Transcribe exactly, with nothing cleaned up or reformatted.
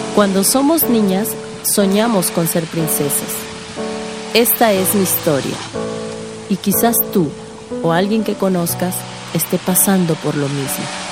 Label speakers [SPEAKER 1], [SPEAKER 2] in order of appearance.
[SPEAKER 1] Cuando somos niñas, soñamos con ser princesas. Esta es mi historia. Y quizás tú o alguien que conozcas esté pasando por lo mismo.